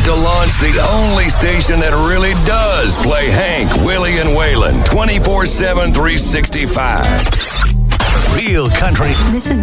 to launch the only station that really does play Hank, Willie, and Waylon 24/7, 365. Real country. This is